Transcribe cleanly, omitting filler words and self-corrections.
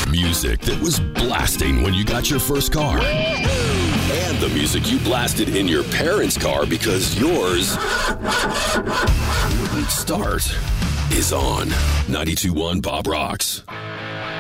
Music that was blasting when you got your first car. And the music you blasted in your parents' car because yours wouldn't start is on 92.1 Bob Rocks.